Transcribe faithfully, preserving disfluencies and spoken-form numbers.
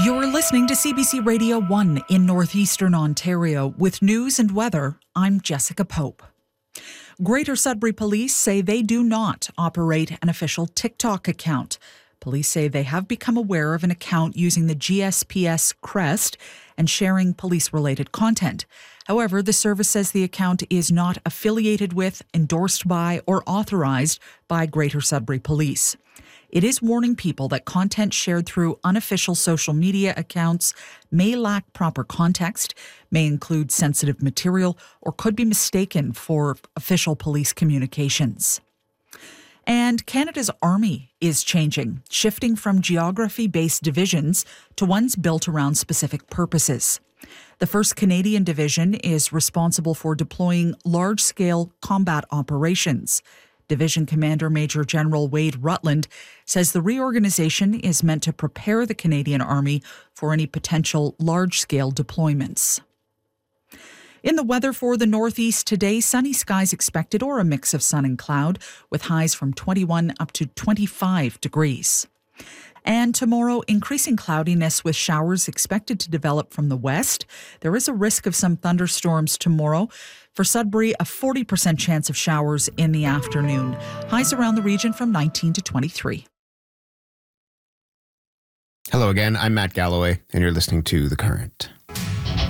You're listening to C B C Radio one in northeastern Ontario. With news and weather, I'm Jessica Pope. Greater Sudbury Police say they do not operate an official TikTok account. Police say they have become aware of an account using the G S P S crest and sharing police-related content. However, the service says the account is not affiliated with, endorsed by, or authorized by Greater Sudbury Police. It is warning people that content shared through unofficial social media accounts may lack proper context, may include sensitive material, or could be mistaken for official police communications. And Canada's Army is changing, shifting from geography-based divisions to ones built around specific purposes. The first Canadian Division is responsible for deploying large-scale combat operations. Division Commander Major General Wade Rutland says the reorganization is meant to prepare the Canadian Army for any potential large-scale deployments. In the weather for the Northeast today, sunny skies expected or a mix of sun and cloud with highs from twenty-one up to twenty-five degrees. And tomorrow, increasing cloudiness with showers expected to develop from the west. There is a risk of some thunderstorms tomorrow. For Sudbury, a forty percent chance of showers in the afternoon. Highs around the region from nineteen to twenty-three. Hello again, I'm Matt Galloway, and you're listening to The Current.